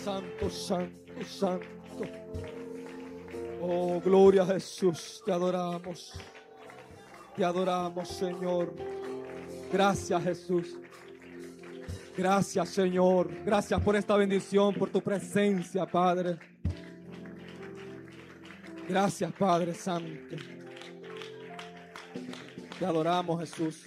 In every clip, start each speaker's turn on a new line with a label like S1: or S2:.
S1: santo, santo, santo. Oh, gloria a Jesús, te adoramos. Te adoramos, Señor. Gracias, Jesús. Gracias, Señor. Gracias por esta bendición, por tu presencia, Padre. Gracias, Padre Santo. Te adoramos, Jesús.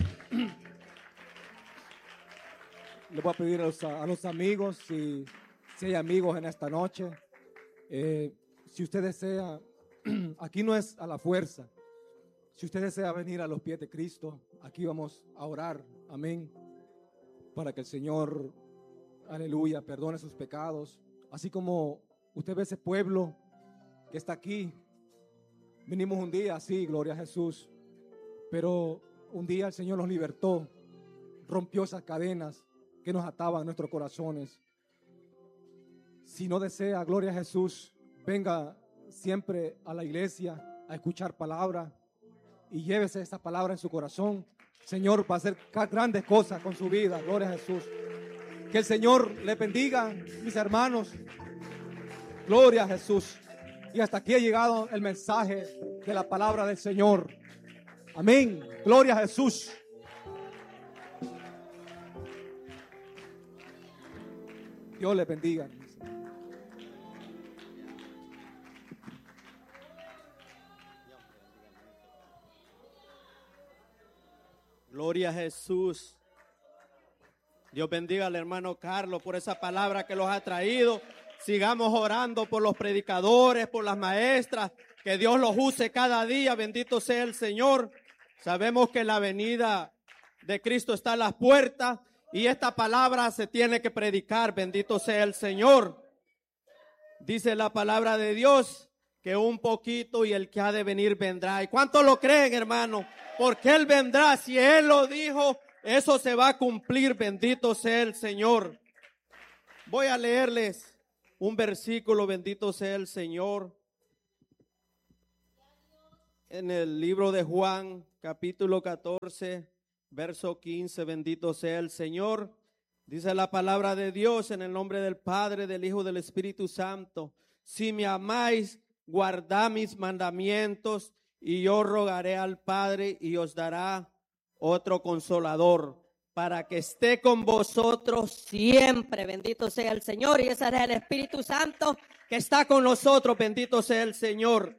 S1: Le voy a pedir a los amigos, si hay amigos en esta noche, si usted desea, aquí no es a la fuerza. Si usted desea venir a los pies de Cristo, aquí vamos a orar, amén, para que el Señor, aleluya, perdone sus pecados. Así como usted ve ese pueblo que está aquí, vinimos un día, sí, gloria a Jesús, pero un día el Señor nos libertó, rompió esas cadenas que nos ataban nuestros corazones. Si no desea, gloria a Jesús, venga siempre a la iglesia a escuchar palabra y llévese esa palabra en su corazón. Señor va a hacer grandes cosas con su vida, gloria a Jesús. Que el Señor le bendiga, mis hermanos. Gloria a Jesús. Y hasta aquí ha llegado el mensaje de la palabra del Señor. Amén. Gloria a Jesús. Dios le bendiga.
S2: Gloria a Jesús. Dios bendiga al hermano Carlos por esa palabra que los ha traído. Sigamos orando por los predicadores, por las maestras, que Dios los use cada día. Bendito sea el Señor. Sabemos que la venida de Cristo está a las puertas y esta palabra se tiene que predicar. Bendito sea el Señor. Dice la palabra de Dios que un poquito y el que ha de venir vendrá. ¿Y cuántos lo creen, hermano? Porque Él vendrá. Si Él lo dijo, eso se va a cumplir. Bendito sea el Señor. Voy a leerles un versículo. Bendito sea el Señor. En el libro de Juan, capítulo 14, verso 15. Bendito sea el Señor. Dice la palabra de Dios en el nombre del Padre, del Hijo, del Espíritu Santo. Si me amáis, guardad mis mandamientos, y yo rogaré al Padre y os dará otro consolador para que esté con vosotros
S3: siempre. Bendito sea el Señor. Y ese es el Espíritu Santo
S2: que está con nosotros. Bendito sea el Señor.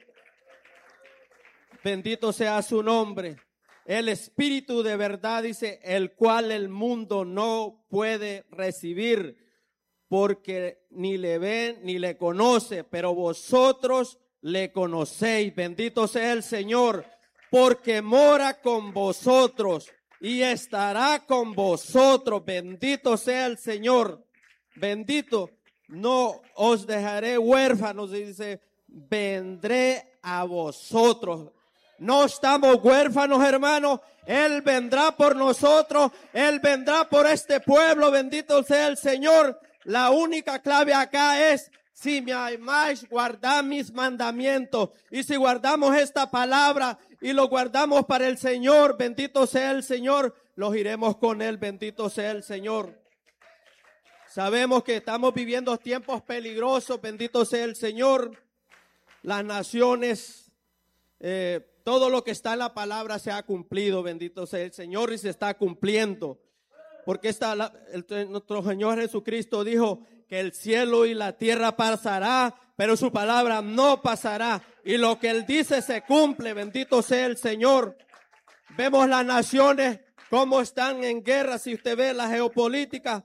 S2: Bendito sea su nombre. El Espíritu de verdad, dice, el cual el mundo no puede recibir porque ni le ve ni le conoce, pero vosotros le conocéis. Bendito sea el Señor, porque mora con vosotros y estará con vosotros. Bendito sea el Señor. Bendito. No os dejaré huérfanos, dice, vendré a vosotros. No estamos huérfanos, hermanos. Él vendrá por nosotros. Él vendrá por este pueblo. Bendito sea el Señor. La única clave acá es: si me amáis, guardad mis mandamientos. Y si guardamos esta palabra y lo guardamos para el Señor, bendito sea el Señor, los iremos con Él. Bendito sea el Señor. Sabemos que estamos viviendo tiempos peligrosos. Bendito sea el Señor. Las naciones, todo lo que está en la palabra se ha cumplido. Bendito sea el Señor y se está cumpliendo. Porque nuestro Señor Jesucristo dijo que el cielo y la tierra pasará, pero su palabra no pasará. Y lo que Él dice se cumple. Bendito sea el Señor. Vemos las naciones cómo están en guerra. Si usted ve la geopolítica,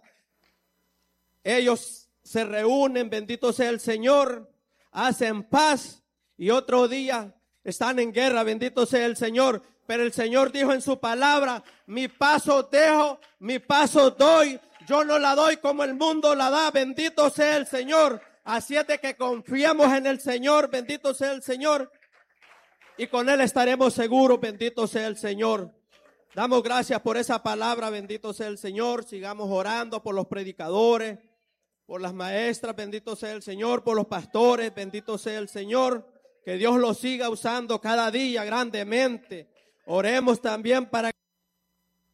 S2: ellos se reúnen, bendito sea el Señor, hacen paz y otro día están en guerra. Bendito sea el Señor. Pero el Señor dijo en su palabra: mi paso dejo, mi paso doy. Yo no la doy como el mundo la da. Bendito sea el Señor. Así es de que confiamos en el Señor. Bendito sea el Señor. Y con Él estaremos seguros. Bendito sea el Señor. Damos gracias por esa palabra. Bendito sea el Señor. Sigamos orando por los predicadores, por las maestras. Bendito sea el Señor. Por los pastores. Bendito sea el Señor. Que Dios los siga usando cada día grandemente. Oremos también para